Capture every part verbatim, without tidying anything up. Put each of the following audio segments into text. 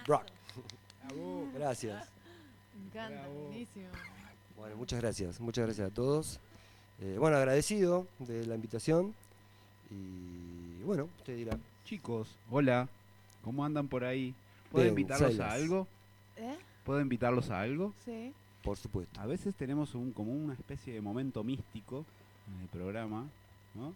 Brock. Gracias. Me encanta, Bravo. buenísimo. Bueno, muchas gracias. Muchas gracias a todos. Eh, bueno, agradecido de la invitación. Y bueno, usted dirá. Chicos, hola. ¿Cómo andan por ahí? ¿Puedo Bien, invitarlos Silas. a algo? ¿Eh? ¿Puedo invitarlos a algo? Sí. Por supuesto. A veces tenemos un, como una especie de momento místico en el programa, ¿no?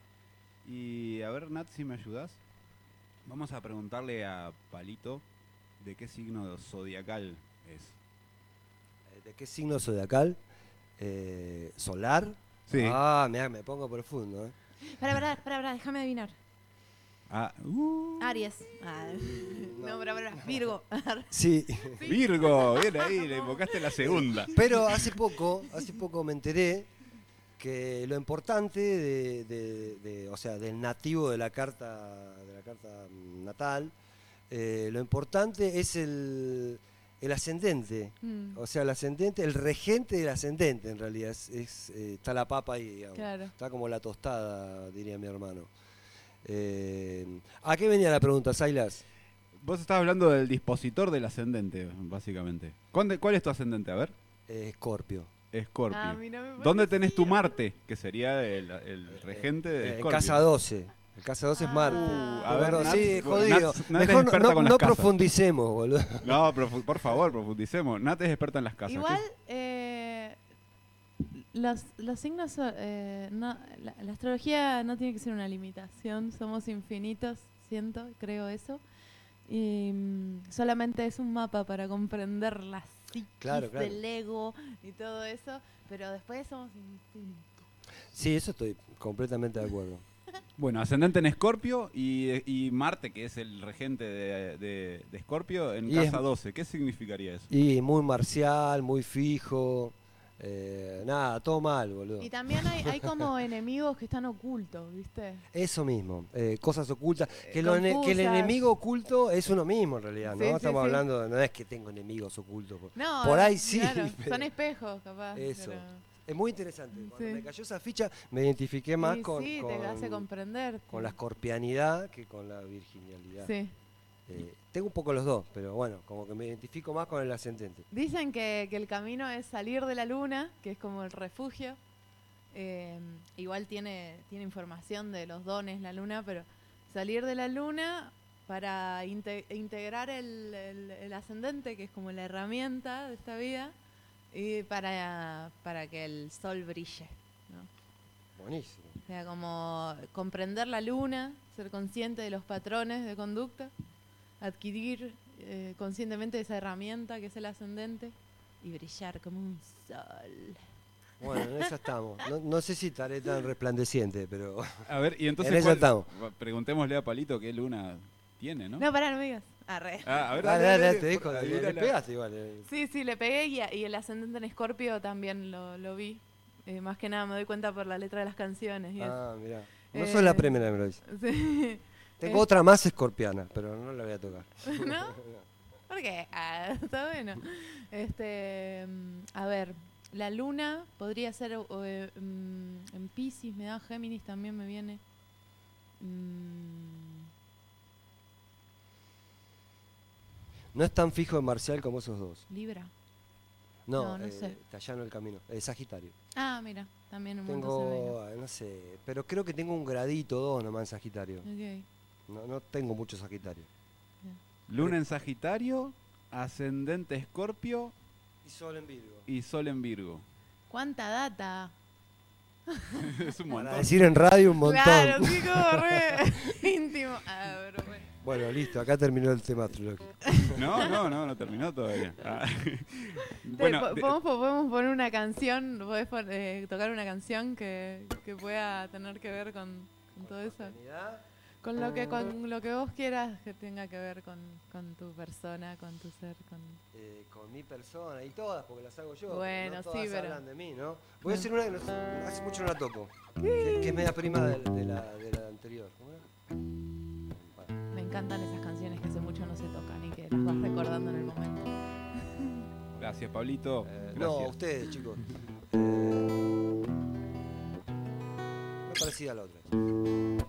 Y a ver, Nat, si me ayudas. Vamos a preguntarle a Palito de qué signo zodiacal es. Eh, ¿De qué signo zodiacal? Eh, ¿Solar? Sí. Ah, mirá, me pongo profundo, ¿eh? Pará, pará, pará, pará, déjame adivinar. Ah, uh, Aries. Ah, no, pará, pará. Virgo. Sí. Virgo, bien ahí, le invocaste la segunda. Pero hace poco, hace poco me enteré que lo importante de, de- de- o sea, del nativo de la carta, de la carta natal, eh, lo importante es el, el ascendente. Mm, O sea, el ascendente, el regente del ascendente en realidad. Es, es, eh, está la papa ahí, digamos. claro. Está como la tostada, diría mi hermano. Eh, ¿A qué venía la pregunta, Silas? Vos estás hablando del dispositor del ascendente, básicamente. ¿Cuándo- ¿Cuál es tu ascendente? A ver. Eh, Escorpio. Escorpio. Ah, mira, me ¿Dónde tenés tu parecía. Marte? Que sería el, el regente de Eh, en Escorpio. casa doce. El casa doce es Ah. Marte. Uh, a ver, Bueno, Nat, sí, bueno, jodido. Nat- Nat es Mejor experta no, con no las casas. profundicemos, boludo. No, profu- por favor, profundicemos. Nat es experta en las casas. Igual, ¿Qué- eh, los, los signos, son, eh, no, la, la astrología no tiene que ser una limitación, somos infinitos, siento, creo eso. Y mm, solamente es un mapa para comprender la psiquis Claro, claro. del ego y todo eso, pero después somos infinitos. Sí, eso estoy completamente de acuerdo. Bueno, ascendente en Escorpio y, y Marte, que es el regente de, de, de Escorpio, en Y casa es- doce. ¿Qué significaría eso? Y muy marcial, muy fijo. eh, nada, todo mal, boludo. Y también hay, hay como enemigos que están ocultos, ¿viste? Eso mismo, eh, cosas ocultas. Que, lo ene- que el confusas. enemigo oculto es uno mismo en realidad, ¿no? Sí, sí, Estamos sí. hablando, de- no es que tengo enemigos ocultos. por- No, Por ahí sí, claro, pero- son espejos, capaz. Eso. pero- Es muy interesante. Cuando Sí. me cayó esa ficha, me identifiqué más Sí, con, sí, con, te hace comprender. con la escorpianidad que con la virginalidad. Sí. Eh, tengo un poco los dos, pero bueno, como que me identifico más con el ascendente. Dicen que, que el camino es salir de la luna, que es como el refugio. Eh, igual tiene, tiene información de los dones la luna, pero salir de la luna para inte- integrar el, el- el ascendente, que es como la herramienta de esta vida, y para, para que el sol brille, ¿no? Buenísimo. O sea, como comprender la luna, ser consciente de los patrones de conducta, adquirir eh, conscientemente esa herramienta que es el ascendente y brillar como un sol. Bueno, en esa estamos. No, no sé si estaré tan resplandeciente, pero A ver, y entonces En esa ¿cuál- estamos. preguntémosle a Palito qué luna tiene, ¿no? No, pará, no me digas. Arre. Ah, a ver, dale, dale, dale, dale, te dejo, por- le, adivina le la- pegaste igual. eh. Sí, sí, le pegué y, y el ascendente en Escorpio también lo, lo vi. Eh, más que nada me doy cuenta por la letra de las canciones. Y eso. Ah, mirá. No Eh, sos la primera que me lo dice. Sí. Tengo eh. otra más escorpiana, pero no la voy a tocar. ¿No? ¿Por qué? Ah, está bueno. Este, mm, a ver, la luna podría ser o, eh, mm, en Piscis, me da Géminis, también me viene. Mm, No es tan fijo en marcial como esos dos. Libra. No, No, no eh, sé. te allano el camino. Eh, Sagitario. Ah, mira, también un montón se Tengo, eh, no sé, pero creo que tengo un gradito dos nomás en Sagitario. ve. Ok. No, no tengo mucho Sagitario. Luna en Sagitario, ascendente Escorpio Y sol en Virgo. y Sol en Virgo. ¿Cuánta data? Es un Para montón. decir en radio un montón. Claro, sí, como re íntimo. Ah, pero bueno. Bueno, listo, acá terminó el tema astrológico. No, no, no, no terminó todavía. Ah. Te- Bueno, po- de- podemos, podemos poner una canción, podés pon- eh, tocar una canción que, que pueda tener que ver con, con todo eso. Con lo que con lo que vos quieras que tenga que ver con, con tu persona, con tu ser, con Eh, con mi persona y todas, porque las hago yo. Bueno, no sí, todas pero- hablan de mí, ¿no? Voy a decir una que no- hace mucho no la toco. Que, que es media prima de, de la, de la anterior. ¿Cómo era? me encantan esas canciones que hace mucho no se tocan y que las vas recordando en el momento. Gracias, Pablito. Eh, Gracias. no, ustedes, chicos. Eh, me parecida a la otra.